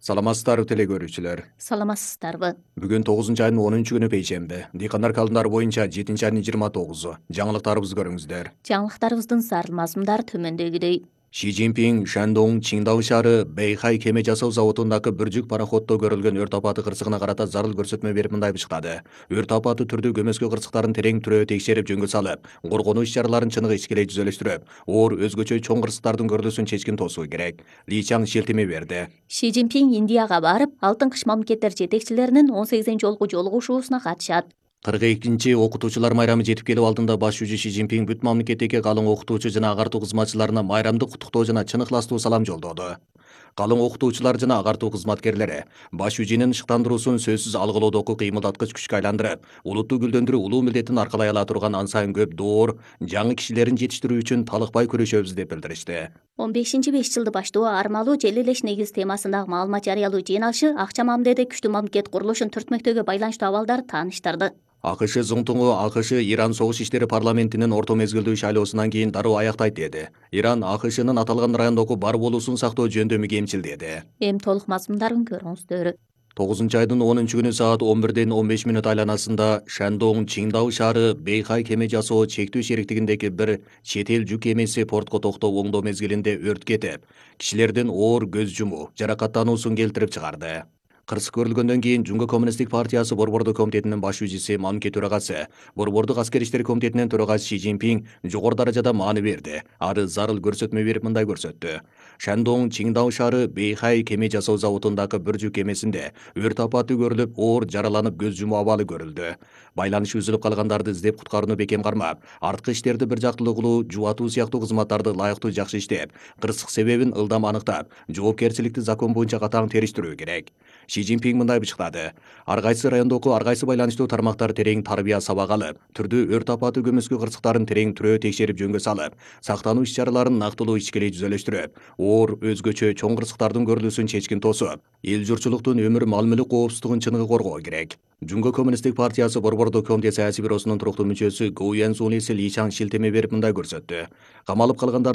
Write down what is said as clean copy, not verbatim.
Саламатсыздарбы теле көрүүчүлөр. Саламатсыздарбы. Бүгүн 9 айдын 10 күнү пейшембе. Дыйкандар калымдары боюнча 7 айдын 29-у. Жаңылыктарыбызды көрүңүздөр. Жаңылыктарыбыздын зарыл мазмундары төмөндөгүдөй. Ши Цзиньпин Шандong Чиндао шаары Бэйхай кеме жасоо заводундагы бир жүк пароходдо көрүлгөн өрт апаты кырсыгына карата зарыл көрсөтмө берип мындай бышкады. Өрт апаты түрдүү көмөскө кырсыктарын терең түрөө текшерип жөнгө салып, коргонуу иш-чараларын чыныгы ичкилей түзөлүштүрүп, оор өзгөчө чоң кырсыктардын көрүлүүсүн чечкин тосуу керек. Ли Чаң шилтеме берди. Ши Цзиньпин Индияга барып, Алтын кыш мамлекеттер жетекчилеринин 18-жолку жолугушуусуна катышат. 42-окутуучулар майрамы жетип келип алдында баш жүзү Ши Цзиньпин бүт мамлекеттеги калың окутуучу жана агартуу кызматчыларына майрамдык куттуктоо жана чын ыкластуу салам жолдоду. Калың окутуучулар жана агартуу кызматкерлери баш жүзүнүн ышыктандыруусун сөзсүз алгылоодогу кыймылдаткыч күчкө айландырып, улутту гүлдөндүрүү улуу милдетин аркалай ала турган ан сайын көп доор, жаңы кишилерин жетиштирүү үчүн талыкпай күрөшөбүз деп билдиришти. 15-5 жылды баштоо армалуу жел элеш негиз темасындагы маалымат жарыялоо жыйналышы акча мамиледе күчтүү мамлекет курулушун түртмөктөөгө байланыштуу абалдарды тааныштырды. АКШ зыңтуңу АКШ Иран согуш иштери парламентинин орто мезгилдүү шайлоосунан кийин дароо аяктайт деди. Иран АКШнын аталган райондогу бар болуусун сактоо жөнүндө мигемчил деди. Эми толук мазмундарын көрүңүздөр. 9 айдын 10 күнү саат 11:15 айланасында Шандong Чиндао шаары Бэйхай кеме жасоо чектүү шериктигиндеги бир чет эл жүк кемеси портко токтоп оңдоо мезгилинде өрт кетип, кишилердин оор көз жумуу, жаракаттануусун келтирип чыгарды. Кырсык көрүлгөндөн кийин Жунго коммунисттик партиясы Борбордук комитетинин баш жүзүсү мамлекет төрагасы, Борбордук аскер иштери комитетинин төрагасы Ши Цзиньпин жогору даражада маани берди. Ары зарыл көрсөтмө берип мындай көрсөттү. Шандong Чиндао шаары Бэйхай кеме жасоо заводундагы бир жүк кемесинде өрт апаты көрүлүп, оор жараланып көз жумуу абалы көрүлдү. Байланышы үзүлүп калгандарды издеп куткарууну бекем кармап, арткы иштерди бир жактылуу кылуу, жубатуу сыяктуу кызматтарды лайыктуу жакшы иштеп, кырсык себебин ылдам аныктап, жоопкерчиликти закон боюнча катаң териштирүү керек. Ши Цзиньпин мындай бычкады. Ар кайсы райондогу ар кайсы байланыштуу тармактар терең тарбия сабак алып, түрдүү өрт апаты көмөскө кырсыктарын терең түрөө текшерип жөнгө салып, сактануу иш-чараларын нактылуу ичкилей түзөлүштүрүп, оор өзгөчө чоң кырсыктардын көрүлүүсүн чечкин тосуп, эл журтчулуктун өмүр мал мүлк коопсуздугун чыныгы коргоо керек. Жунго коммунисттик партиясы Борбордук комитет саясий бюросунун туруктуу мүчөсү Гоу Янсун Ли Чаң шилтеме берип мындай көрсөттү. Камалып калгандар